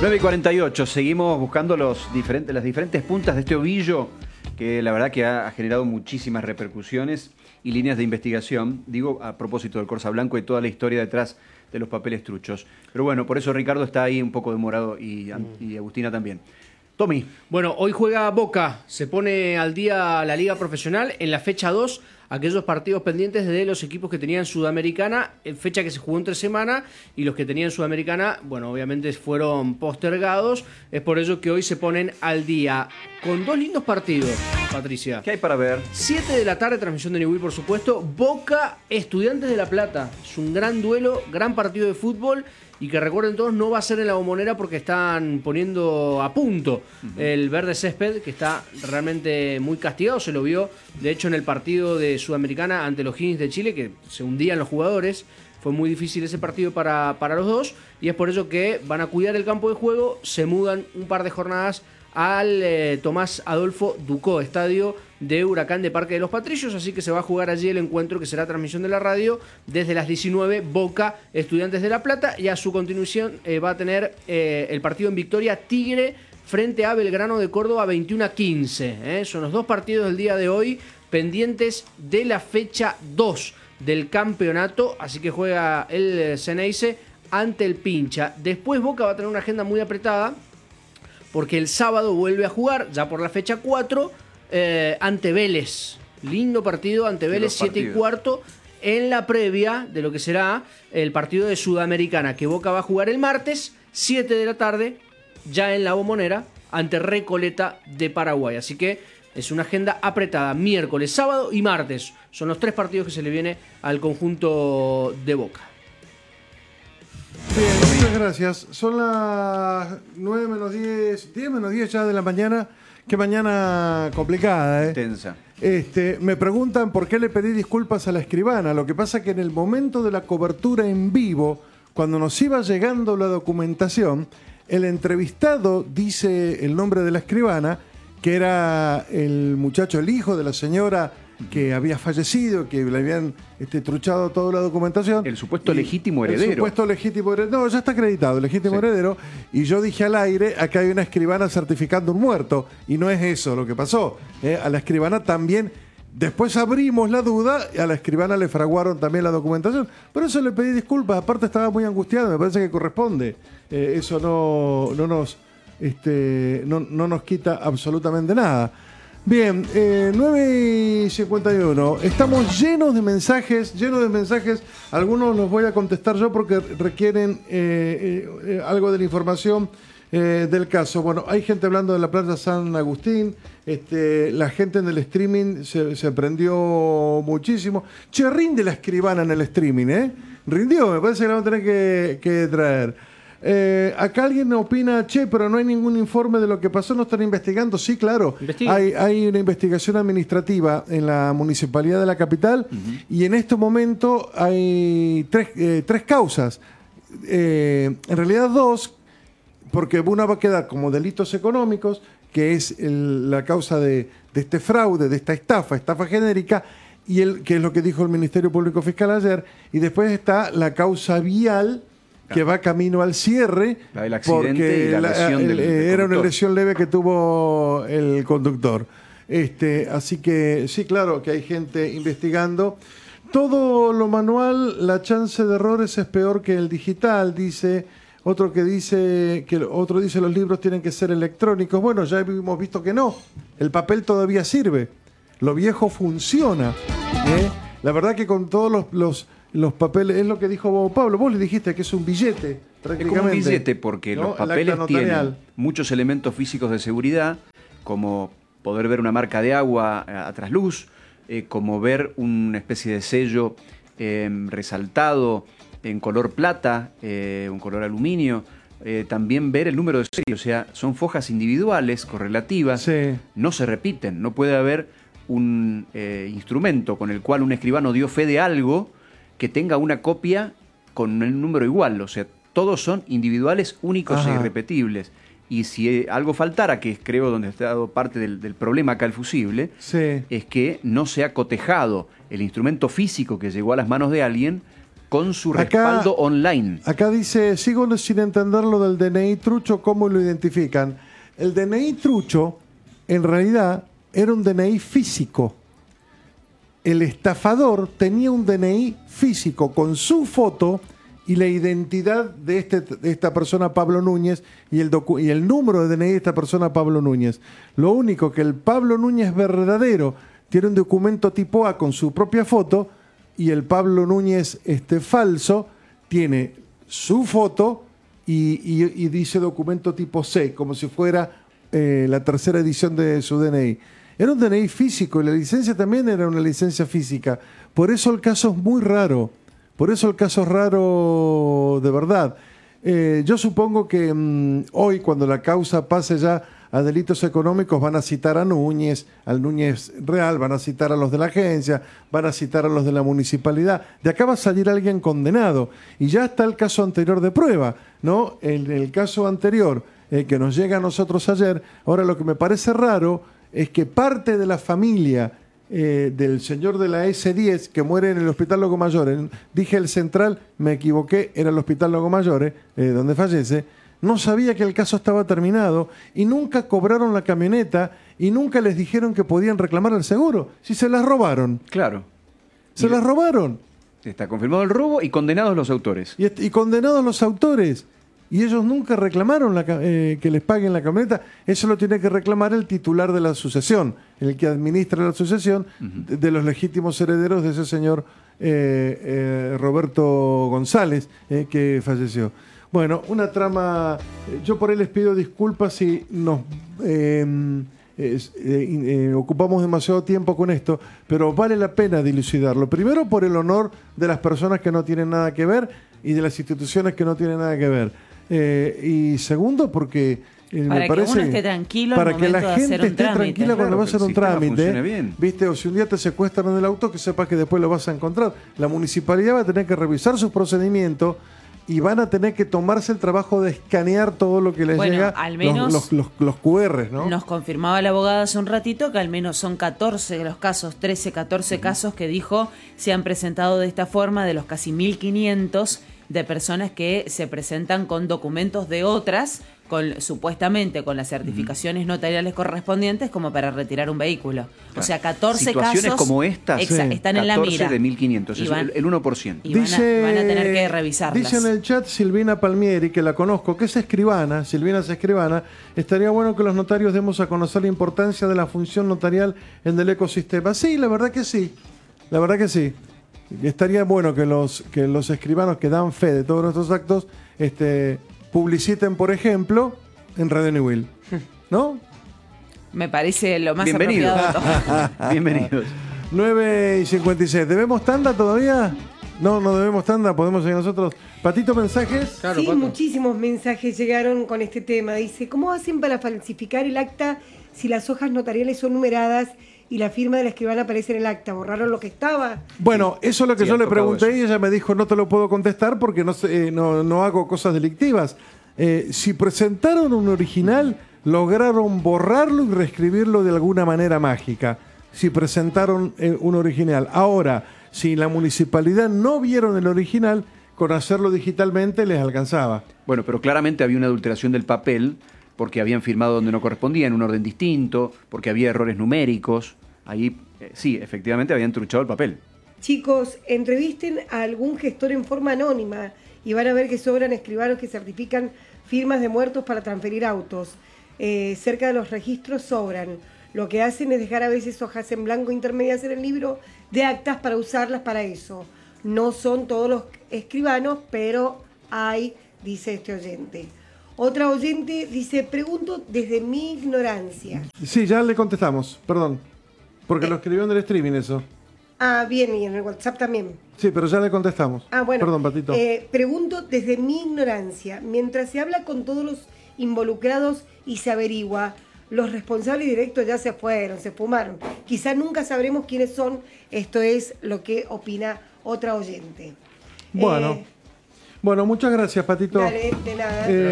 9:48, seguimos buscando las diferentes puntas de este ovillo que la verdad que ha generado muchísimas repercusiones y líneas de investigación, digo, a propósito del Corsa Blanco y toda la historia detrás de los papeles truchos. Pero bueno, por eso Ricardo está ahí un poco demorado y Agustina también. Tommy. Bueno, hoy juega Boca, se pone al día la Liga Profesional en la fecha 2, aquellos partidos pendientes de los equipos que tenían Sudamericana, fecha que se jugó entre semana, y los que tenían Sudamericana, bueno, obviamente fueron postergados, es por ello que hoy se ponen al día con dos lindos partidos, Patricia. ¿Qué hay para ver? 7 de la tarde, transmisión de Newell, por supuesto, Boca, Estudiantes de La Plata, es un gran duelo, gran partido de fútbol, y que recuerden todos, no va a ser en la Bombonera porque están poniendo a punto el verde césped, que está realmente muy castigado. Se lo vio, de hecho, en el partido de Sudamericana ante los Higgins de Chile, que se hundían los jugadores. Fue muy difícil ese partido para los dos, y es por ello que van a cuidar el campo de juego. Se mudan un par de jornadas al Tomás Adolfo Ducó, estadio de Huracán de Parque de los Patricios, así que se va a jugar allí el encuentro, que será transmisión de la radio desde las 19, Boca, Estudiantes de La Plata, y a su continuación va a tener el partido en Victoria, Tigre frente a Belgrano de Córdoba, 21-15. Son los dos partidos del día de hoy pendientes de la fecha 2 del campeonato, así que juega el Ceneice ante el Pincha. Después Boca va a tener una agenda muy apretada, porque el sábado vuelve a jugar, ya por la fecha 4, ante Vélez. Lindo partido ante Vélez, 7:15, en la previa de lo que será el partido de Sudamericana, que Boca va a jugar el martes, 7 de la tarde, ya en la Bombonera, ante Recoleta de Paraguay. Así que es una agenda apretada, miércoles, sábado y martes. Son los tres partidos que se le viene al conjunto de Boca. Bien, muchas gracias. Son las 9 menos 10, 10 menos 10 ya de la mañana. Qué mañana complicada, Tensa. Me preguntan por qué le pedí disculpas a la escribana. Lo que pasa es que en el momento de la cobertura en vivo, cuando nos iba llegando la documentación, el entrevistado dice el nombre de la escribana, que era el muchacho, el hijo de la señora que había fallecido, que le habían truchado toda la documentación. El supuesto legítimo heredero. El supuesto legítimo heredero. No, ya está acreditado, el legítimo heredero. Y yo dije al aire, acá hay una escribana certificando un muerto. Y no es eso lo que pasó. A la escribana también, después abrimos la duda, y a la escribana le fraguaron también la documentación. Por eso le pedí disculpas. Aparte estaba muy angustiado, me parece que corresponde. Eso no nos quita absolutamente nada. Bien, 9:51. Estamos llenos de mensajes. Algunos los voy a contestar yo porque requieren algo de la información del caso. Bueno, hay gente hablando de la playa San Agustín. La gente en el streaming se prendió muchísimo. Che, rinde la escribana en el streaming, Rindió, me parece que la vamos a tener que traer. Acá alguien opina, che, pero no hay ningún informe de lo que pasó, no están investigando. Sí, claro, hay una investigación administrativa en la Municipalidad de la Capital, y en este momento hay tres causas, en realidad dos, porque una va a quedar como delitos económicos, que es la causa de este fraude, de esta estafa genérica, que es lo que dijo el Ministerio Público Fiscal ayer, y después está la causa vial, que va camino al cierre, el accidente y la lesión del era una lesión leve que tuvo el conductor. Así que sí, claro que hay gente investigando. Todo lo manual, la chance de errores es peor que el digital, dice. Otro dice los libros tienen que ser electrónicos. Bueno, ya hemos visto que no. El papel todavía sirve. Lo viejo funciona. La verdad que con todos los papeles, es lo que dijo Pablo, vos le dijiste que es un billete, prácticamente. Es como un billete porque los papeles tienen muchos elementos físicos de seguridad, como poder ver una marca de agua a trasluz, como ver una especie de sello resaltado en color plata, un color aluminio, también ver el número de serie, o sea, son fojas individuales, correlativas, no se repiten, no puede haber un instrumento con el cual un escribano dio fe de algo que tenga una copia con el número igual, o sea, todos son individuales, únicos e irrepetibles. Y si algo faltara, que es creo donde está dado parte del problema acá el fusible, es que no se ha cotejado el instrumento físico que llegó a las manos de alguien con su respaldo online. Acá dice, sigo sin entender lo del DNI trucho, ¿cómo lo identifican? El DNI trucho, en realidad, era un DNI físico. El estafador tenía un DNI físico con su foto y la identidad de esta persona, Pablo Núñez, y el número de DNI de esta persona, Pablo Núñez. Lo único que el Pablo Núñez verdadero tiene un documento tipo A con su propia foto, y el Pablo Núñez falso tiene su foto y dice documento tipo C, como si fuera la tercera edición de su DNI. Era un DNI físico y la licencia también era una licencia física. Por eso el caso es muy raro. Por eso el caso es raro de verdad. Yo supongo que hoy, cuando la causa pase ya a delitos económicos, van a citar a Núñez, al Núñez real, van a citar a los de la agencia, van a citar a los de la municipalidad. De acá va a salir alguien condenado. Y ya está el caso anterior de prueba, ¿no? El caso anterior que nos llega a nosotros ayer. Ahora, lo que me parece raro es que parte de la familia del señor de la S10 que muere en el Hospital Lago Mayores, dije el Central, me equivoqué, era el Hospital Lago Mayores, donde fallece, no sabía que el caso estaba terminado y nunca cobraron la camioneta y nunca les dijeron que podían reclamar el seguro. Si se las robaron. Claro. Se las robaron. Está confirmado el robo y condenados los autores. Y condenados los autores. Y ellos nunca reclamaron que les paguen la camioneta. Eso lo tiene que reclamar el titular de la asociación, el que administra la asociación de los legítimos herederos de ese señor Roberto González, que falleció. Bueno, una trama. Yo por ahí les pido disculpas si nos ocupamos demasiado tiempo con esto, pero vale la pena dilucidarlo. Primero, por el honor de las personas que no tienen nada que ver y de las instituciones que no tienen nada que ver. Y segundo, porque me parece que uno esté tranquilo para que la gente esté tranquila cuando va a hacer un trámite, bien. ¿Viste? O si un día te secuestran en el auto, que sepas que después lo vas a encontrar. La municipalidad va a tener que revisar sus procedimientos y van a tener que tomarse el trabajo de escanear todo lo que les llega, al menos los QR, ¿no? Nos confirmaba la abogada hace un ratito que al menos son 14 de los casos, 13, 14 casos que dijo se han presentado de esta forma, de los casi 1.500 de personas que se presentan con documentos de otras, supuestamente con las certificaciones notariales correspondientes, como para retirar un vehículo. Claro. O sea, 14 situaciones casos como estas están en la mira. 14 de 1.500, es el 1%. Y van a tener que revisarlas. Dice en el chat Silvina Palmieri, que la conozco, que es escribana, Silvina es escribana. Estaría bueno que los notarios demos a conocer la importancia de la función notarial en el ecosistema. Sí, la verdad que sí. La verdad que sí. Estaría bueno que los escribanos que dan fe de todos nuestros actos publiciten, por ejemplo, en Radio Newell, ¿no? Me parece lo más Bienvenidos. apropiado. Bienvenidos. 9:56. ¿Debemos tanda todavía? No debemos tanda, podemos seguir nosotros. Patito, ¿mensajes? Claro, sí, Pato. Muchísimos mensajes llegaron con este tema. Dice, ¿cómo hacen para falsificar el acta si las hojas notariales son numeradas y la firma de la escribana aparece en el acta? ¿Borraron lo que estaba? Bueno, eso es lo que yo le pregunté y ella me dijo, no te lo puedo contestar porque no hago cosas delictivas. Si presentaron un original, lograron borrarlo y reescribirlo de alguna manera mágica. Si presentaron un original. Ahora, si la municipalidad no vieron el original, con hacerlo digitalmente les alcanzaba. Bueno, pero claramente había una adulteración del papel, porque habían firmado donde no correspondía, en un orden distinto, porque había errores numéricos. Ahí, sí, efectivamente habían truchado el papel. Chicos, entrevisten a algún gestor en forma anónima y van a ver que sobran escribanos que certifican firmas de muertos para transferir autos. Cerca de los registros sobran. Lo que hacen es dejar a veces hojas en blanco intermedias en el libro de actas para usarlas para eso. No son todos los escribanos, pero hay, dice este oyente. Otra oyente dice, pregunto desde mi ignorancia. Sí, ya le contestamos, perdón. Porque lo escribió en el streaming eso. Ah, bien, y en el WhatsApp también. Sí, pero ya le contestamos. Ah, bueno. Perdón, Patito. Pregunto desde mi ignorancia. Mientras se habla con todos los involucrados y se averigua, los responsables directos ya se fueron, se fumaron. Quizá nunca sabremos quiénes son. Esto es lo que opina otra oyente. Bueno, muchas gracias, Patito. Dale, de nada.